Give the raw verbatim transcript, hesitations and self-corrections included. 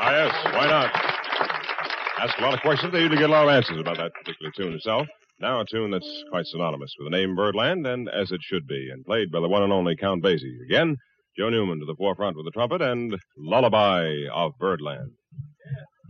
Ah, yes, why not? Ask a lot of questions, they usually get a lot of answers about that particular tune itself. Now a tune that's quite synonymous with the name Birdland, and as it should be, and played by the one and only Count Basie. Again, Joe Newman to the forefront with the trumpet and Lullaby of Birdland.